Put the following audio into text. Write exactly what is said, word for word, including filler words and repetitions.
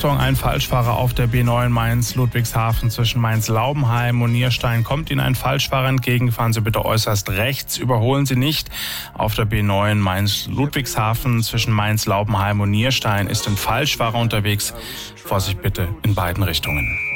Achtung, ein Falschfahrer auf der B neun Mainz-Ludwigshafen zwischen Mainz-Laubenheim und Nierstein. Kommt Ihnen ein Falschfahrer entgegen, fahren Sie bitte äußerst rechts, überholen Sie nicht. Auf der B neun Mainz-Ludwigshafen zwischen Mainz-Laubenheim und Nierstein ist ein Falschfahrer unterwegs. Vorsicht bitte in beiden Richtungen.